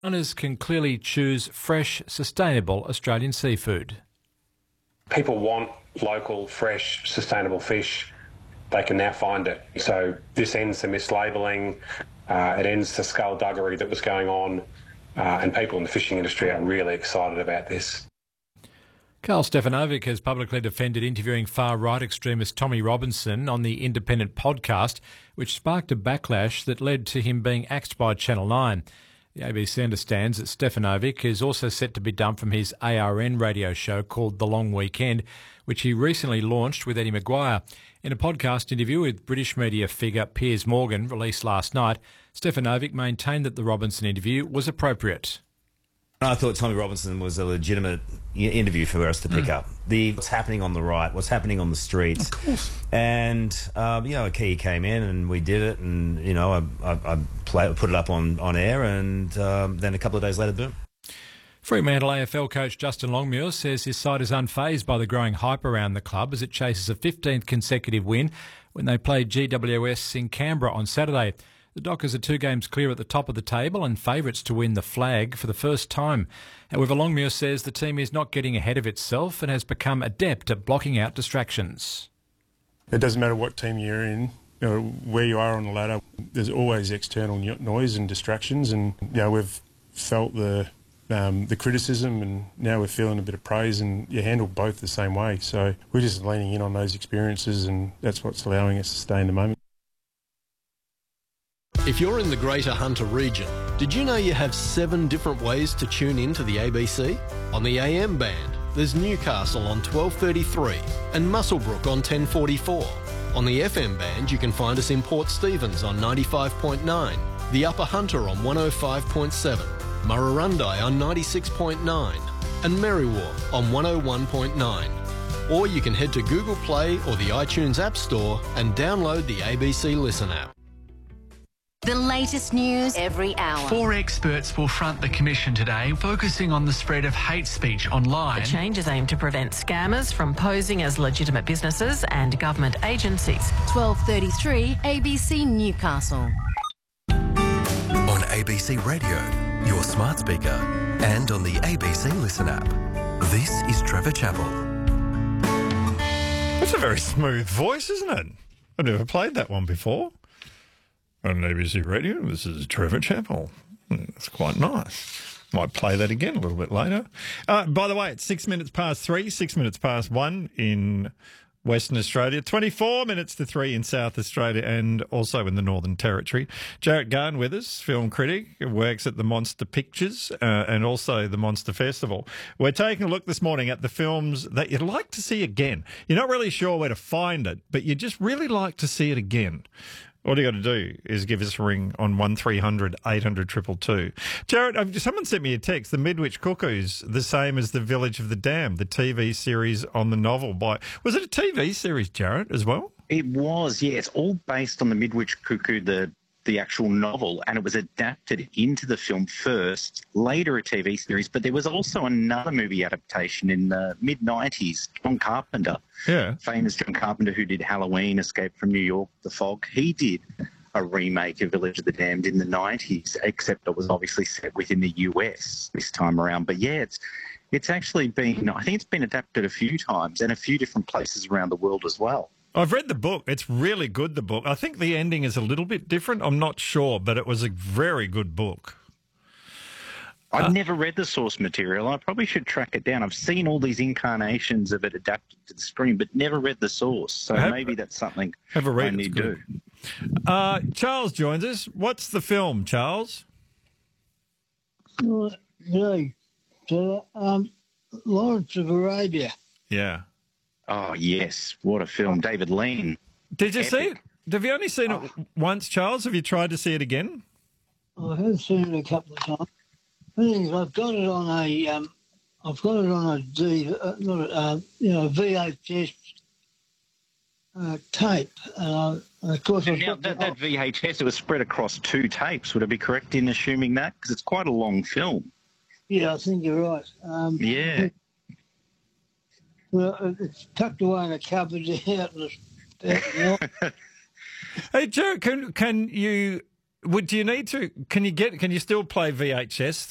Owners can clearly choose fresh, sustainable Australian seafood. People want local, fresh, sustainable fish. They can now find it. So this ends the mislabelling, it ends the skullduggery that was going on, and people in the fishing industry are really excited about this. Karl Stefanovic has publicly defended interviewing far-right extremist Tommy Robinson on the Independent podcast, which sparked a backlash that led to him being axed by Channel 9. The ABC understands that Stefanovic is also set to be dumped from his ARN radio show called The Long Weekend, which he recently launched with Eddie Maguire. In a podcast interview with British media figure Piers Morgan, released last night, Stefanovic maintained that the Robinson interview was appropriate. I thought Tommy Robinson was a legitimate interview for us to pick up. What's happening on the right, what's happening on the streets. Of course. And, he came in and we did it, and, I put it up on air, and then a couple of days later, boom. Fremantle AFL coach Justin Longmuir says his side is unfazed by the growing hype around the club as it chases a 15th consecutive win when they played GWS in Canberra on Saturday. The Dockers are 2 games clear at the top of the table and favourites to win the flag for the first time. However, Longmuir says the team is not getting ahead of itself and has become adept at blocking out distractions. It doesn't matter what team you're in, where you are on the ladder, there's always external noise and distractions, and we've felt the criticism, and now we're feeling a bit of praise, and you handle both the same way. So we're just leaning in on those experiences, and that's what's allowing us to stay in the moment. If you're in the Greater Hunter region, did you know you have 7 different ways to tune in to the ABC? On the AM band, there's Newcastle on 1233 and Muswellbrook on 1044. On the FM band, you can find us in Port Stephens on 95.9, the Upper Hunter on 105.7, Murrurundi on 96.9 and Merriwa on 101.9. Or you can head to Google Play or the iTunes App Store and download the ABC Listen app. The latest news every hour. 4 experts will front the Commission today, focusing on the spread of hate speech online. The changes aim to prevent scammers from posing as legitimate businesses and government agencies. 12:33 ABC Newcastle. On ABC Radio, your smart speaker, and on the ABC Listen app. This is Trevor Chappell. That's a very smooth voice, isn't it? I've never played that one before. On ABC Radio, this is Trevor Chappell. It's quite nice. Might play that again a little bit later. By the way, it's 6 minutes past 3, 6 minutes past 1 in Western Australia, 24 minutes to 3 in South Australia and also in the Northern Territory. Jarrett Garn with us, film critic, works at the Monster Pictures and also the Monster Festival. We're taking a look this morning at the films that you'd like to see again. You're not really sure where to find it, but you just really like to see it again. All you got to do is give us a ring on 1300 800 222. Jarrett, someone sent me a text. The Midwich Cuckoo's the same as The Village of the Damned, the TV series on the novel by... Was it a TV series, Jarrett, as well? It was, yeah. It's all based on The Midwich Cuckoo, the actual novel, and it was adapted into the film first, later a TV series, but there was also another movie adaptation in the mid-90s, John Carpenter. Yeah. Famous John Carpenter, who did Halloween, Escape from New York, The Fog. He did a remake of Village of the Damned in the 90s, except it was obviously set within the US this time around. But yeah, it's actually been, I think it's been adapted a few times and a few different places around the world as well. I've read the book. It's really good, the book. I think the ending is a little bit different. I'm not sure, but it was a very good book. I've never read the source material. I probably should track it down. I've seen all these incarnations of it adapted to the screen, but never read the source. So maybe that's something I need to do. Charles joins us. What's the film, Charles? Lawrence of Arabia. Yeah. Oh, yes. What a film. David Lean. Did you see it? Have you only seen it once, Charles? Have you tried to see it again? I have seen it a couple of times. The thing is, I've got it on a VHS tape. And of course, now, that VHS, it was spread across 2 tapes. Would I be correct in assuming that? Because it's quite a long film. Yeah, I think you're right. Yeah. Well, it's tucked away in a cupboard out. Hey, Joe, can you still play VHS